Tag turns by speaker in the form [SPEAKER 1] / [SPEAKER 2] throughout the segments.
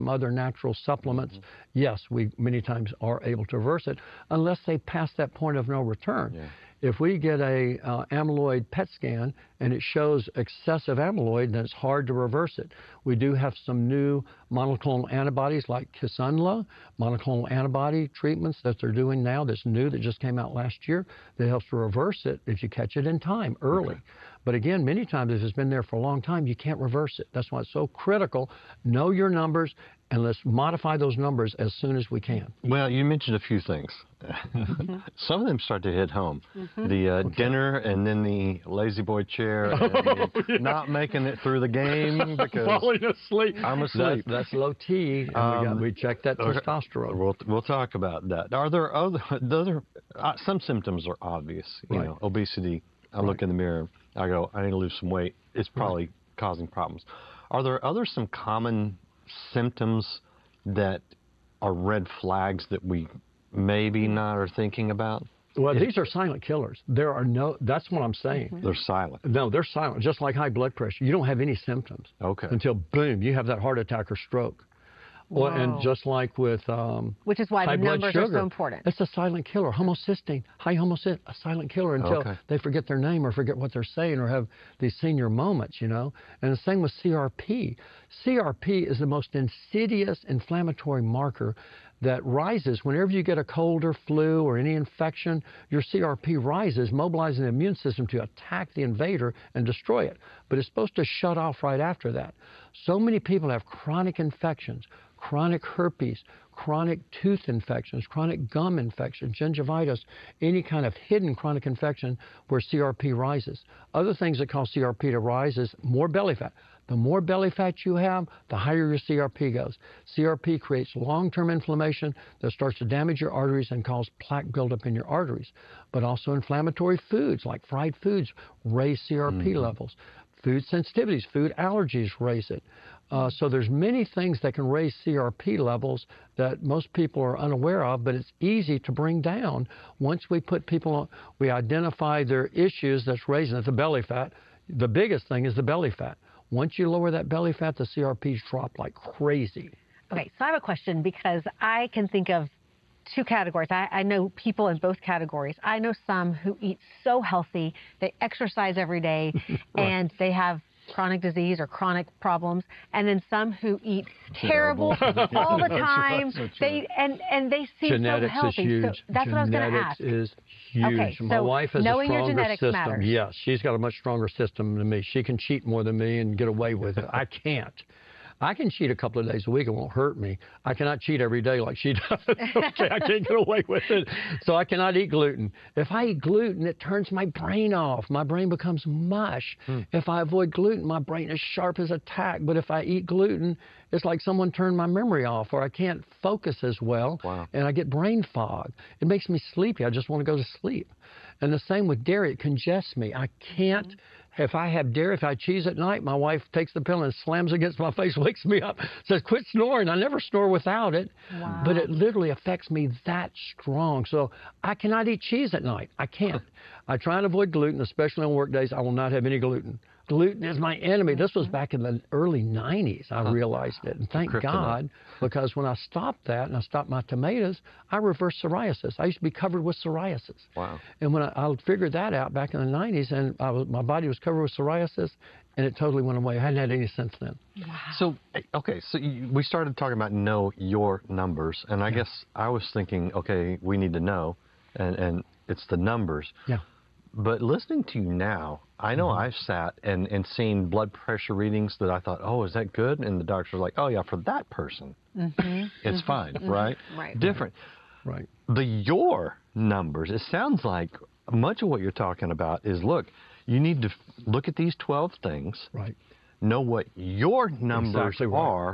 [SPEAKER 1] other natural supplements, yes, we many times are able to reverse it unless they pass that point of no return.
[SPEAKER 2] Yeah.
[SPEAKER 1] If we get a amyloid PET scan and it shows excessive amyloid, then it's hard to reverse it. We do have some new monoclonal antibodies like Kisunla, monoclonal antibody treatments that they're doing now that's new, that just came out last year, that helps to reverse it if you catch it in time, early.
[SPEAKER 2] Okay.
[SPEAKER 1] But again, many times if it's been there for a long time, you can't reverse it. That's why it's so critical. Know your numbers, and let's modify those numbers as soon as we can.
[SPEAKER 2] Well, you mentioned a few things. Some of them start to hit home. The dinner, and then the lazy boy chair, and the not making it through the game because
[SPEAKER 1] falling asleep.
[SPEAKER 2] I'm asleep.
[SPEAKER 1] That's low T, and we check that testosterone.
[SPEAKER 2] We'll talk about that. Are there other some symptoms are obvious? You know, obesity. I look in the mirror. I go, I need to lose some weight. It's probably causing problems. Are there some common symptoms that are red flags that we maybe not are thinking about?
[SPEAKER 1] Well, these are silent killers. There are no, that's what I'm saying.
[SPEAKER 2] They're silent.
[SPEAKER 1] No, they're silent, just like high blood pressure. You don't have any symptoms until, boom, you have that heart attack or stroke. Well, and just like with
[SPEAKER 3] which is why
[SPEAKER 1] high
[SPEAKER 3] the
[SPEAKER 1] blood
[SPEAKER 3] numbers
[SPEAKER 1] sugar,
[SPEAKER 3] are so important.
[SPEAKER 1] It's a silent killer. Homocysteine, high homocysteine, a silent killer until they forget their name or forget what they're saying or have these senior moments, you know. And the same with CRP. CRP is the most insidious inflammatory marker that rises whenever you get a cold or flu or any infection. Your CRP rises, mobilizing the immune system to attack the invader and destroy it. But it's supposed to shut off right after that. So many people have chronic infections, chronic herpes, chronic tooth infections, chronic gum infections, gingivitis, any kind of hidden chronic infection where CRP rises. Other things that cause CRP to rise is more belly fat. The more belly fat you have, the higher your CRP goes. CRP creates long-term inflammation that starts to damage your arteries and cause plaque buildup in your arteries. But also inflammatory foods like fried foods raise CRP levels. Food sensitivities, food allergies raise it. So there's many things that can raise CRP levels that most people are unaware of, but it's easy to bring down once we put people on, we identify their issues that's raising it, the belly fat. The biggest thing is the belly fat. Once you lower that belly fat, the CRPs drop like crazy.
[SPEAKER 3] Okay, so I have a question because I can think of two categories. I know people in both categories. I know some who eat so healthy, they exercise every day, and they have chronic disease or chronic problems, and then some who eat terrible all the time. They seem
[SPEAKER 1] Genetics
[SPEAKER 3] so healthy.
[SPEAKER 1] is huge.
[SPEAKER 3] So that's what I was going to ask.
[SPEAKER 1] Genetics is huge.
[SPEAKER 3] Okay,
[SPEAKER 1] My
[SPEAKER 3] so
[SPEAKER 1] wife has
[SPEAKER 3] knowing
[SPEAKER 1] a
[SPEAKER 3] your
[SPEAKER 1] stronger
[SPEAKER 3] genetics
[SPEAKER 1] system.
[SPEAKER 3] matters.
[SPEAKER 1] Yes, she's got a much stronger system than me. She can cheat more than me and get away with it. I can't. I can cheat a couple of days a week. It won't hurt me. I cannot cheat every day like she does. Okay, I can't get away with it. So I cannot eat gluten. If I eat gluten, it turns my brain off. My brain becomes mush. If I avoid gluten, my brain is sharp as a tack. But if I eat gluten, it's like someone turned my memory off, or I can't focus as well, and I get brain fog. It makes me sleepy. I just want to go to sleep. And the same with dairy. It congests me. I can't. If I have dairy, if I cheese at night, my wife takes the pill and slams against my face, wakes me up, says, quit snoring. I never snore without it.
[SPEAKER 3] Wow.
[SPEAKER 1] But it literally affects me that strong. So I cannot eat cheese at night. I can't. I try and avoid gluten, especially on work days. I will not have any gluten. Gluten is my enemy. This was back in the early 90s. I realized it. And thank God, because when I stopped that and I stopped my tomatoes, I reversed psoriasis. I used to be covered with psoriasis.
[SPEAKER 2] Wow.
[SPEAKER 1] And when I figured that out back in the 90s, and my body was covered with psoriasis, and it totally went away. I hadn't had any since then.
[SPEAKER 3] Wow.
[SPEAKER 2] So, okay, so we started talking about know your numbers, and I guess I was thinking, okay, we need to know, and it's the numbers.
[SPEAKER 1] Yeah.
[SPEAKER 2] But listening to you now, I know I've sat and seen blood pressure readings that I thought, oh, is that good? And the doctor's like, oh, yeah, for that person, it's fine, right?
[SPEAKER 3] Right.
[SPEAKER 2] Different.
[SPEAKER 1] Right.
[SPEAKER 2] Your numbers, it sounds like much of what you're talking about is, look, you need to look at these 12 things, know what your numbers are,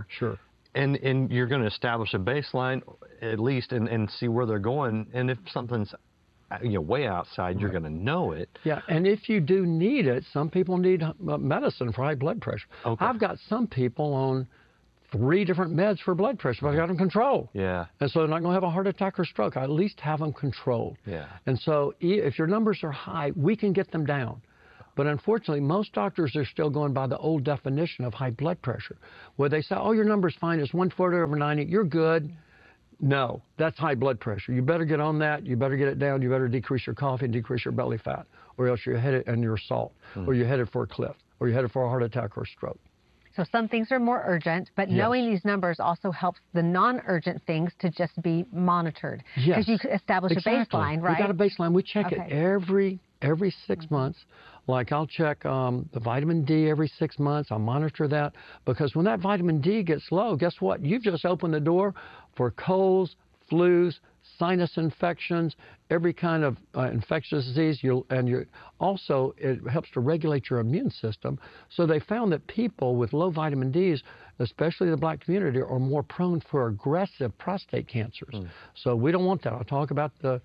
[SPEAKER 2] and you're going to establish a baseline at least and see where they're going. And if something's way outside, you're going to know it.
[SPEAKER 1] Yeah, and if you do need it, some people need medicine for high blood pressure.
[SPEAKER 2] Okay.
[SPEAKER 1] I've got some people on 3 different meds for blood pressure, but I got them controlled.
[SPEAKER 2] Yeah.
[SPEAKER 1] And so they're not going to have a heart attack or stroke. I at least have them controlled.
[SPEAKER 2] Yeah.
[SPEAKER 1] And so if your numbers are high, we can get them down. But unfortunately, most doctors are still going by the old definition of high blood pressure, where they say, oh, your number's fine, it's 140/90, you're good. No, that's high blood pressure. You better get on that. You better get it down. You better decrease your coffee and decrease your belly fat, or else you're headed, and your salt, or you're headed for a cliff, or you're headed for a heart attack or a stroke.
[SPEAKER 3] So some things are more urgent, but knowing these numbers also helps the non-urgent things to just be monitored.
[SPEAKER 1] Yes.
[SPEAKER 3] Because you establish a baseline, right?
[SPEAKER 1] We got a baseline. We check it every 6 months. Like I'll check the vitamin D every 6 months. I'll monitor that, because when that vitamin D gets low, guess what? You've just opened the door for colds, flus, sinus infections, every kind of infectious disease. Also, it helps to regulate your immune system. So they found that people with low vitamin Ds, especially the black community, are more prone for aggressive prostate cancers. So we don't want that. I'll talk about the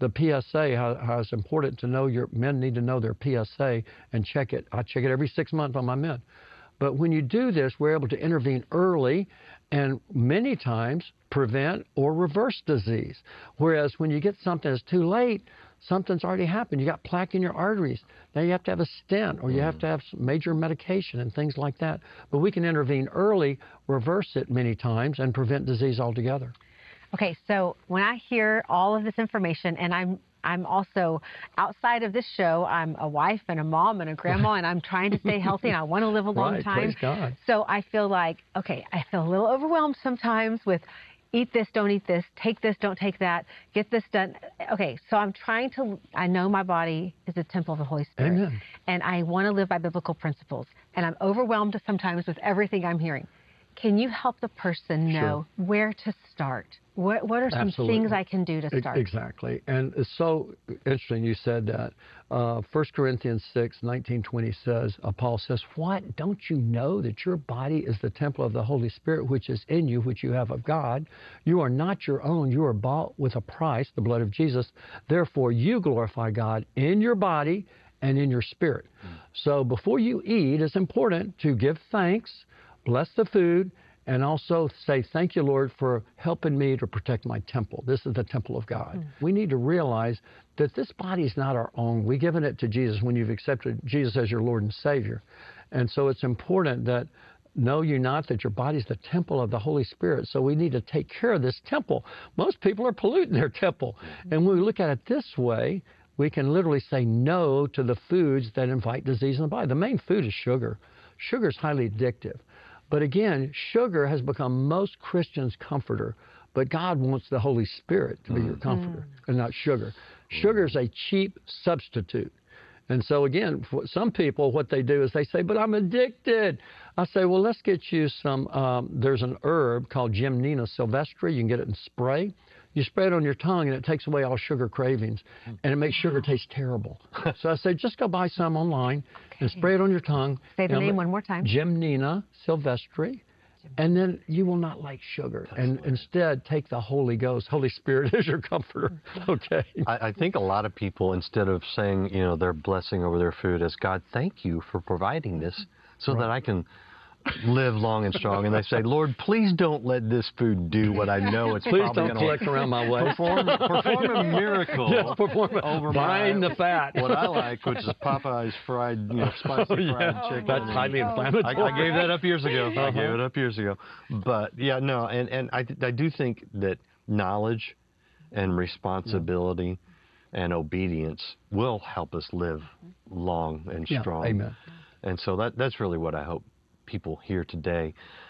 [SPEAKER 1] PSA, how it's important to know men need to know their PSA and check it. I check it every 6 months on my men. But when you do this, we're able to intervene early and many times prevent or reverse disease. Whereas when you get something that's too late, something's already happened. You got plaque in your arteries. Now you have to have a stent, or you have to have some major medication and things like that. But we can intervene early, reverse it many times, and prevent disease altogether.
[SPEAKER 3] Okay, so when I hear all of this information, and I'm also, outside of this show, I'm a wife and a mom and a grandma, and I'm trying to stay healthy, and I want to live a long time.
[SPEAKER 1] Praise God.
[SPEAKER 3] So I feel like, okay, I feel a little overwhelmed sometimes with eat this, don't eat this, take this, don't take that, get this done. Okay, so I'm trying to, I know my body is a temple of the Holy Spirit.
[SPEAKER 1] Amen.
[SPEAKER 3] And I want to live by biblical principles. And I'm overwhelmed sometimes with everything I'm hearing. Can you help the person know where to start? What are some things I can do to start?
[SPEAKER 1] Exactly. And it's so interesting you said that. 1 Corinthians 6:19-20 says, Paul says, what? Don't you know that your body is the temple of the Holy Spirit, which is in you, which you have of God? You are not your own. You are bought with a price, the blood of Jesus. Therefore, you glorify God in your body and in your spirit. So before you eat, it's important to give thanks, bless the food, and also say, thank you, Lord, for helping me to protect my temple. This is the temple of God. We need to realize that this body is not our own. We've given it to Jesus when you've accepted Jesus as your Lord and Savior. And so it's important that know you not that your body is the temple of the Holy Spirit. So we need to take care of this temple. Most people are polluting their temple. And when we look at it this way, we can literally say no to the foods that invite disease in the body. The main food is sugar. Sugar is highly addictive. But again, sugar has become most Christians' comforter, but God wants the Holy Spirit to be your comforter and not sugar. Sugar is a cheap substitute. And so again, for some people, what they do is they say, but I'm addicted. I say, well, let's get you some, there's an herb called Gymnema sylvestre. You can get it in spray. You spray it on your tongue, and it takes away all sugar cravings, and it makes sugar taste terrible. So I say, just go buy some online and spray it on your tongue.
[SPEAKER 3] Say the name one more time.
[SPEAKER 1] Gymnema sylvestre, and then you will not like sugar. And instead, take the Holy Ghost. Holy Spirit is your comforter. Okay.
[SPEAKER 2] I think a lot of people, instead of saying, you know, their blessing over their food as, God, thank you for providing this so that I can live long and strong, and they say, Lord, please don't let this food do what I know it's
[SPEAKER 1] please
[SPEAKER 2] probably going to
[SPEAKER 1] collect around my way.
[SPEAKER 2] Perform a miracle.
[SPEAKER 1] Yes, over bind the fat.
[SPEAKER 2] What I like, which is Popeye's fried, spicy fried chicken.
[SPEAKER 1] That's highly inflammatory.
[SPEAKER 2] I gave that up years ago. I gave it up years ago. But yeah, no, and I do think that knowledge and responsibility and obedience will help us live long and strong.
[SPEAKER 1] Amen.
[SPEAKER 2] And so that's really what I hope people here today.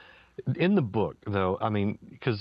[SPEAKER 2] In the book, though, I mean, because,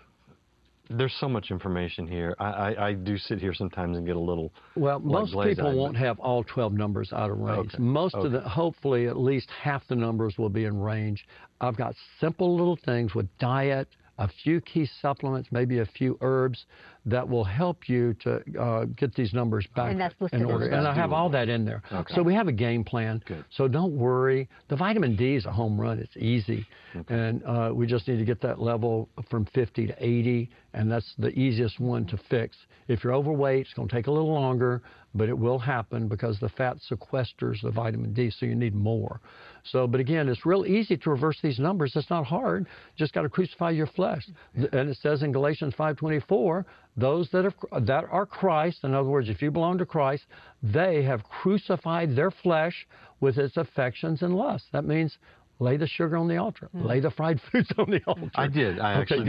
[SPEAKER 2] there's so much information here. I do sit here sometimes and get a little
[SPEAKER 1] most people won't have all 12 numbers out of range. Most of the, hopefully, at least half the numbers will be in range. I've got simple little things with diet, a few key supplements, maybe a few herbs that will help you to get these numbers back in order. And I have all that in there. Okay. So we have a game plan.
[SPEAKER 2] Good.
[SPEAKER 1] So don't worry. The vitamin D is a home run. It's easy. Okay. And we just need to get that level from 50 to 80, and that's the easiest one to fix. If you're overweight, it's going to take a little longer, but it will happen because the fat sequesters the vitamin D, so you need more. So, but again, it's real easy to reverse these numbers. It's not hard. Just got to crucify your flesh. And it says in Galatians 5:24, those that are Christ, in other words, if you belong to Christ, they have crucified their flesh with its affections and lusts. That means lay the sugar on the altar. Lay the fried foods on the altar.
[SPEAKER 2] I did. I actually